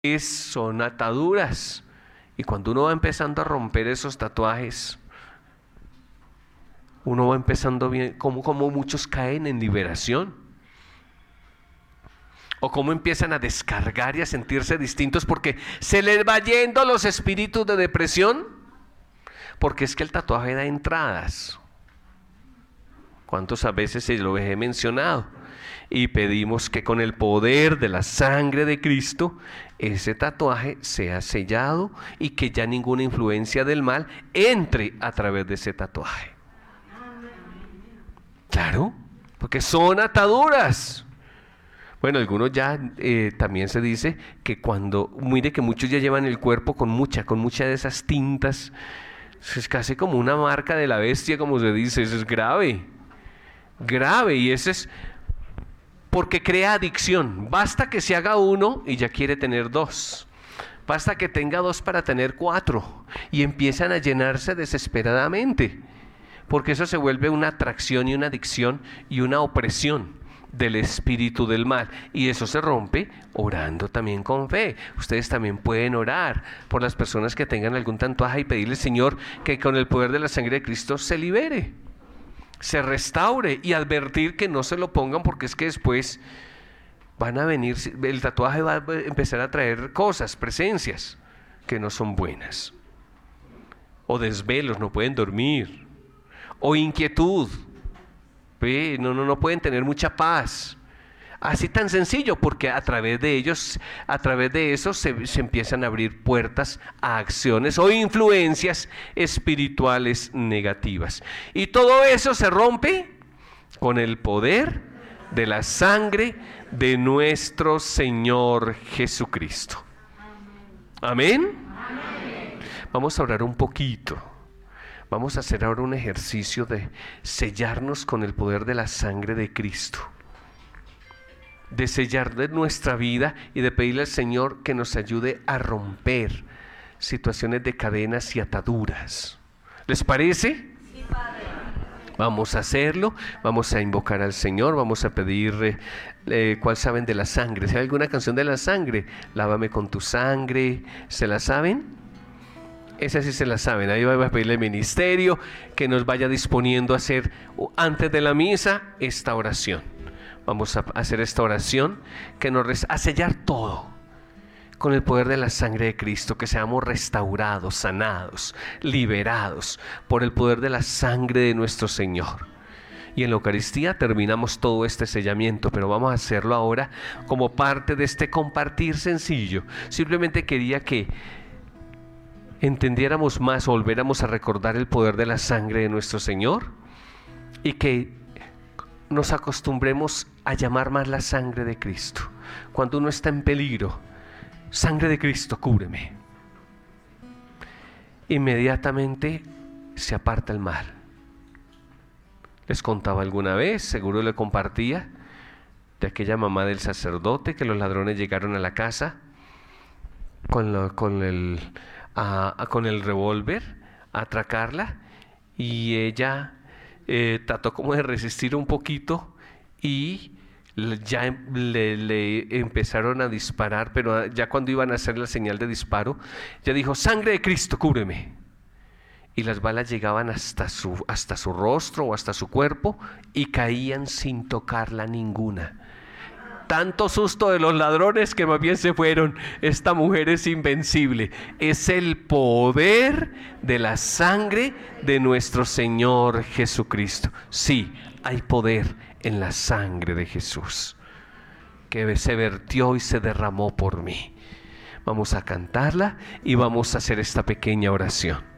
son ataduras. Y cuando uno va empezando a romper esos tatuajes, uno va empezando bien, como muchos caen en liberación. O cómo empiezan a descargar y a sentirse distintos porque se les va yendo los espíritus de depresión. Porque es que el tatuaje da entradas. ¿Cuántas veces se lo he mencionado? Y pedimos que con el poder de la sangre de Cristo, ese tatuaje sea sellado y que ya ninguna influencia del mal entre a través de ese tatuaje. Claro, porque son ataduras. Bueno, algunos ya también se dice que mire que muchos ya llevan el cuerpo con mucha de esas tintas. Es casi como una marca de la bestia, como se dice. Eso es grave, y eso es porque crea adicción. Basta que se haga uno y ya quiere tener dos. Basta que tenga dos para tener cuatro. Y empiezan a llenarse desesperadamente. Porque eso se vuelve una atracción y una adicción y una opresión del espíritu del mal. Y eso se rompe orando también con fe. Ustedes también pueden orar por las personas que tengan algún tatuaje y pedirle al Señor que con el poder de la sangre de Cristo se libere, se restaure, y advertir que no se lo pongan porque es que después van a venir, el tatuaje va a empezar a traer cosas, presencias que no son buenas, o desvelos, no pueden dormir, o inquietud, no pueden tener mucha paz. Así tan sencillo, porque a través de eso se empiezan a abrir puertas a acciones o influencias espirituales negativas. Y todo eso se rompe con el poder de la sangre de nuestro Señor Jesucristo. ¿Amén? Amén. Vamos a orar un poquito. Vamos a hacer ahora un ejercicio de sellarnos con el poder de la sangre de Cristo, de sellar de nuestra vida y de pedirle al Señor que nos ayude a romper situaciones de cadenas y ataduras. ¿Les parece? Sí, Padre. Vamos a hacerlo, vamos a invocar al Señor, vamos a pedir, ¿cuál saben de la sangre? Si hay alguna canción de la sangre, lávame con tu sangre, ¿se la saben? Esa sí se la saben. Ahí vamos a pedirle al ministerio que nos vaya disponiendo a hacer antes de la misa esta oración. Vamos a hacer esta oración a sellar todo con el poder de la sangre de Cristo, que seamos restaurados, sanados, liberados por el poder de la sangre de nuestro Señor. Y en la Eucaristía terminamos todo este sellamiento, pero vamos a hacerlo ahora como parte de este compartir sencillo. Simplemente quería que entendiéramos más, volviéramos a recordar el poder de la sangre de nuestro Señor y que nos acostumbremos a llamar más la sangre de Cristo. Cuando uno está en peligro, sangre de Cristo, cúbreme. Inmediatamente se aparta el mal. Les contaba alguna vez, seguro le compartía, de aquella mamá del sacerdote que los ladrones llegaron a la casa con el revólver a atracarla, y ella trató como de resistir un poquito y ya le empezaron a disparar, pero ya cuando iban a hacer la señal de disparo, ella dijo: sangre de Cristo, cúbreme. Y las balas llegaban hasta su rostro o hasta su cuerpo y caían sin tocarla ninguna. Tanto susto de los ladrones que más bien se fueron. Esta mujer es invencible. Es el poder de la sangre de nuestro Señor Jesucristo. Sí, hay poder en la sangre de Jesús, que se vertió y se derramó por mí. Vamos a cantarla y vamos a hacer esta pequeña oración.